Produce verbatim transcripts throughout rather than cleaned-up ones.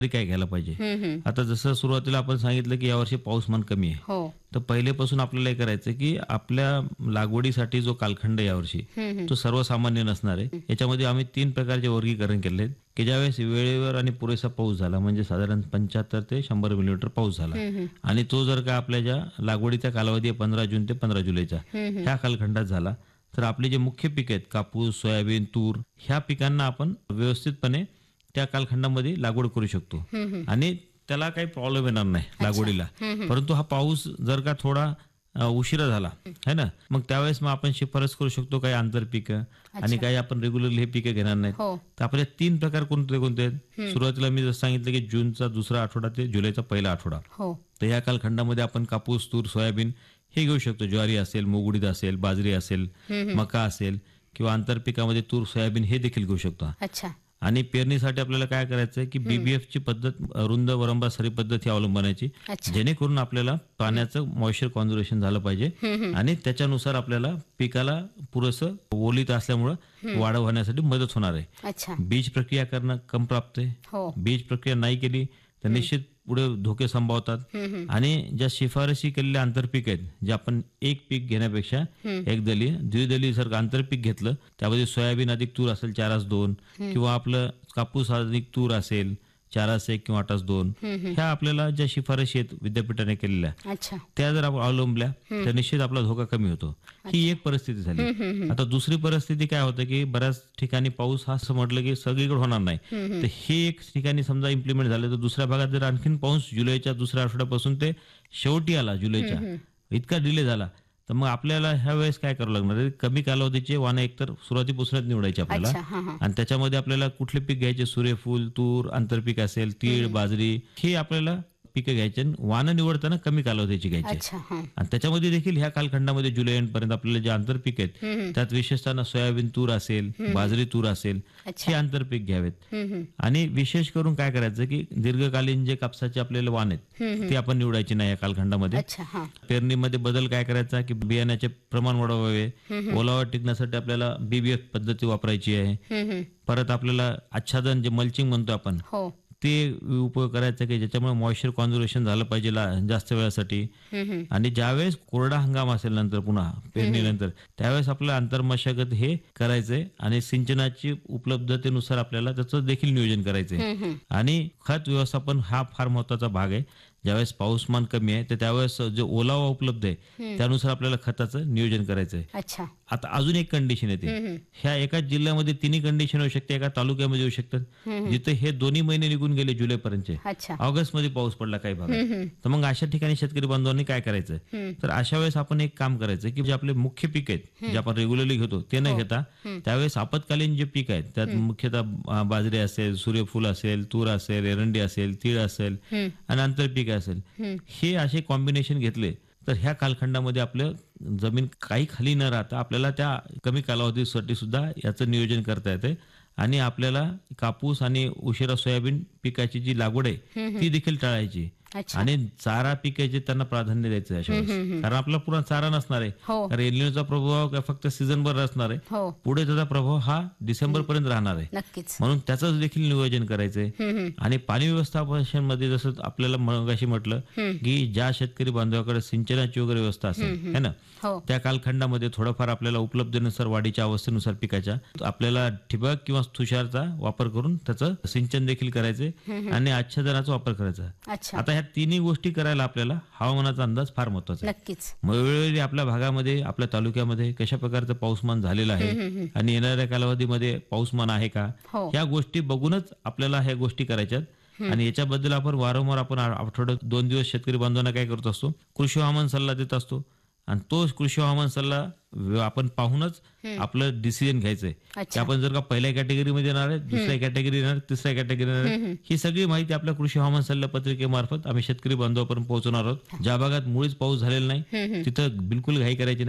काय घ्यायला पाहिजे. हं, हं. आता जसं सुरुवातीला आपण सांगितलं की यावर्षी पाऊसमान कमी आहे. हो. तर पहिलेपासून आपल्याला हे करायचं की आपल्या लागवडीसाठी जो कालखंड आहे यावर्षी हं, हं. तो सर्वसामान्य नसणार आहे. याच्यामध्ये आम्ही तीन प्रकारचे वर्गीकरण केले आहेत की ज्यावेळेस वेळेवर आणि पुरेसा पाऊस झाला म्हणजे साधारण पंच्याहत्तर ते शंभर मिलीमीटर पाऊस झाला हं, हं. आणि तो जर का आपल्या ज्या लागवडीचा कालावधी आहे पंधरा जून ते पंधरा जुलैचा हं, हं. ह्या कालखंडात झाला तर आपले जे मुख्य पीक आहेत कापूस, सोयाबीन, तूर ह्या पिकांना आपण व्यवस्थितपणे त्या कालखंडामध्ये लागवड करू शकतो हं, हं. आणि त्याला काही प्रॉब्लेम येणार नाही लागवडीला. हं, हं. परंतु हा पाऊस जर का थोडा अ, उशिरा झाला है ना मग त्यावेळेस मग आपण शिफारस करू शकतो काही आंतरपिकं आणि काही आपण रेग्युलरली हे पिकं घेणार नाहीत. हो. तर आपले तीन प्रकार कोणते कोणते आहेत. सुरुवातीला मी जसं सांगितलं की जूनचा दुसरा आठवडा ते जुलैचा पहिला आठवडा. हो. तर या कालखंडामध्ये आपण कापूस, तूर, सोयाबीन हे घेऊ शकतो. ज्वारी असेल, मूग उडीद असेल, बाजरी असेल, मका असेल किंवा आंतरपिकामध्ये तूर, सोयाबीन हे देखील घेऊ शकतो. अच्छा. आणि पेरणीसाठी आपल्याला काय करायचं आहे की बीबीएफ ची पद्धत रुंद वरंबा सरी पद्धत ही अवलंबनाची अच्छा. जेणेकरून आपल्याला पाण्याचं मॉइश्चर कॉन्झर्वेशन झालं पाहिजे आणि त्याच्यानुसार आपल्याला पिकाला पुरेसं ओलीत असल्यामुळं वाढ होण्यासाठी मदत होणार आहे. अच्छा. बीज प्रक्रिया करणं कम प्राप्त आहे. हो. बीज प्रक्रिया नाही केली तर निश्चित पुढे धोके संभावतात आणि ज्या शिफारशी केलेल्या आंतरपीक आहेत जे आपण एक पीक घेण्यापेक्षा एक दलीय द्विदलीय सारखं आंतरपीक घेतलं त्यामध्ये सोयाबीन अधिक तूर असेल चारास दोन किंवा आपलं कापूस अधिक तूर असेल चारास एक किंवा आठास दोन ह्या आपल्याला ज्या शिफारशी आहेत विद्यापीठाने केलेल्या अच्छा. त्या जर आपण अवलंबल्या तर निश्चित आपला धोका कमी होतो. ही एक परिस्थिती झाली. आता दुसरी परिस्थिती काय होतं की बऱ्याच ठिकाणी पाऊस हा असं म्हटलं की सगळीकडे होणार नाही तर हे एक ठिकाणी समजा इम्प्लिमेंट झालं तर दुसऱ्या भागात जर आणखीन पाऊस जुलैच्या दुसऱ्या आठवड्यापासून ते शेवटी आला जुलैच्या इतका डिले झाला तर मग आपल्याला ह्या वेळेस काय करावं लागणार आहे. कमी कालावधीचे वाहनं एकतर सुरुवातीपासूनच निवडायचे आपल्याला अच्छा. हा, हा. आणि त्याच्यामध्ये आपल्याला कुठले पीक घ्यायचे सूर्यफूल, तूर, आंतरपीक असेल, तीळ, बाजरी हे आपल्याला पिकं घ्यायचे. वाहनं निवडताना कमी कालावधीची घ्यायची अच्छा. हा. आणि त्याच्यामध्ये देखील ह्या कालखंडामध्ये जुलै एंड पर्यंत आपल्याला जे आंतरपीक आहेत त्यात विशेषतः सोयाबीन तूर असेल, बाजरी तूर असेल अच्छा. हे आंतरपीक घ्यावेत. हं, हं. आणि विशेष करून काय करायचं की दीर्घकालीन जे कापसाचे आपल्याला वाण आहेत ते आपण निवडायचे नाही या कालखंडामध्ये. अच्छा. हा. पेरणीमध्ये बदल काय करायचा की बियाण्याचे प्रमाण वाढवावे, ओलावा टिकण्यासाठी आपल्याला बीबीएफ पद्धती वापरायची आहे. हं, हं. परत आपल्याला आच्छादन जे मल्चिंग म्हणतो आपण हो. ते उपयोग करायचा की ज्याच्यामुळे मॉइश्चर कॉन्झर्वेशन झालं पाहिजे ला- जास्त वेळासाठी. हं, हं. आणि ज्यावेळेस कोरडा हंगाम असेल नंतर पुन्हा पेरणीनंतर त्यावेळेस आपलं आंतरमशागत हे करायचंय आणि सिंचनाची उपलब्धतेनुसार आपल्याला त्याचं देखील नियोजन करायचंय. आणि खत व्यवस्थापन हा फार महत्वाचा भाग आहे. ज्यावेळेस पाऊसमान कमी आहे तर त्यावेळेस जो ओलावा उपलब्ध आहे त्यानुसार आपल्याला खताचं नियोजन करायचंय. अच्छा. आता अजून एक कंडिशन येते. ह्या एकाच जिल्ह्यामध्ये तिन्ही कंडिशन होऊ शकते, एका तालुक्यामध्ये येऊ शकतात जिथे हे दोन्ही महिने निघून गेले जुलै पर्यंतचे. अच्छा. ऑगस्ट मध्ये पाऊस पडला काही भागात तर मग अशा ठिकाणी शेतकरी बांधवांनी काय करायचं तर अशा वेळेस आपण एक काम करायचं की जे आपले मुख्य पीक आहेत जे आपण रेग्युलरली घेतो ते न घेता त्यावेळेस आपत्कालीन जे पीक आहेत त्यात मुख्यतः अं, बाजरी असेल, सूर्यफूल असेल, तूर असेल, एरंडी असेल, तीळ असेल आणि आंतरपीक असेल हे असे कॉम्बिनेशन घेतले तर ह्या कालखंडामध्ये आपलं जमीन काही खाली न राहता आपल्याला त्या कमी कालावधीसाठी सुद्धा याचं नियोजन करता येते आणि आपल्याला कापूस आणि उशिरा सोयाबीन पिकाची जी लागवड आहे ती देखील टाळायची. अच्छा. आणि चारा पिकाचे त्यांना प्राधान्य द्यायचं अशा वेळेस कारण आपला पुरा चारा नसणार आहे. हो. कारण एलिनोचा प्रभाव काय फक्त सीझनभर असणार आहे. हो. पुढे त्याचा प्रभाव हा डिसेंबर पर्यंत राहणार आहे. नक्कीच. म्हणून त्याचं देखील नियोजन करायचंय. आणि पाणी व्यवस्थापनामध्ये जसं आपल्याला मगाशी म्हटलं की ज्या शेतकरी बांधवाकडे सिंचनाची वगैरे व्यवस्था असेल है ना हो. त्या कालखंडामध्ये थोडंफार आपल्याला उपलब्धतेनुसार वाढीच्या अवस्थेनुसार पिकाच्या आपल्याला ठिबक किंवा तुषारचा वापर करून त्याचं सिंचन देखील करायचंय आणि आच्छादनाचा वापर करायचा. अच्छा. आता ह्या तिन्ही गोष्टी करायला आपल्याला हवामानाचा अंदाज फार महत्वाचा आहे. नक्कीच. मग वेळोवेळी आपल्या भागामध्ये आपल्या तालुक्यामध्ये कशा प्रकारचं पाऊसमान झालेलं आहे आणि येणाऱ्या कालावधीमध्ये पाऊसमान आहे का हो. ह्या गोष्टी बघूनच आपल्याला ह्या गोष्टी करायच्यात. आणि याच्याबद्दल आपण वारंवार आपण आठवड्यात दोन दिवस शेतकरी बांधवांना काय करत असतो कृषी हवामान सल्ला देत असतो आणि तो कृषी हवामान सल्ला आपण पाहूनच आपलं डिसिजन घ्यायचंय की आपण जर का पहिल्या कॅटेगरीमध्ये येणार आहे, दुसऱ्या कॅटेगरी येणार, तिसऱ्या कॅटेगरी येणार, ही सगळी माहिती आपल्या कृषी हवामान सल्ला पत्रिकेमार्फत आम्ही शेतकरी बांधवापर्यंत पोहोचवणार आहोत. ज्या भागात मुळीच पाऊस झालेला नाही तिथं बिलकुल घाई करायची नाही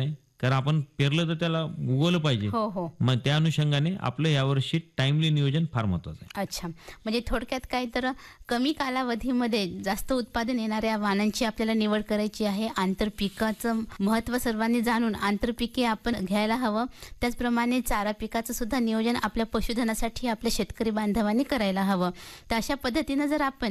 कारण आपण पेरलं तर त्याला उगवलं पाहिजे. हो हो मग त्या अनुषंगाने आपलं यावर्षी टाइमली नियोजन फार महत्वाचं आहे. अच्छा, म्हणजे थोडक्यात काय तर कमी कालावधीमध्ये जास्त उत्पादन येणाऱ्या वाणांची आपल्याला निवड करायची आहे. आंतरपिकाचं महत्त्व सर्वांनी जाणून आंतरपिके आपण घ्यायला हवं. त्याचप्रमाणे चारा पिकाचं सुद्धा नियोजन आपल्या पशुधनासाठी आपल्या शेतकरी बांधवांनी करायला हवं. तर अशा पद्धतीनं जर आपण